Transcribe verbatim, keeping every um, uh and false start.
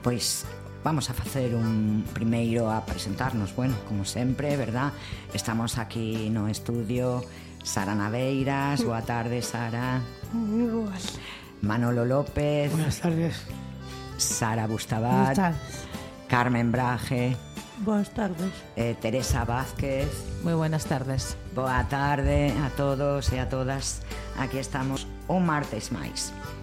Pois vamos a facer un primeiro a presentarnos, bueno, como sempre, verdad? Estamos aquí no estudio Sara Naveiras, boa tarde, Sara. Moi boas. Manolo López. Buenas tardes. Sara Bustabat. Buenas tardes. Carmen Braje. Buenas tardes. Eh, Teresa Vázquez. Moi buenas tardes. Boa tarde a todos e a todas. Aquí estamos un martes máis.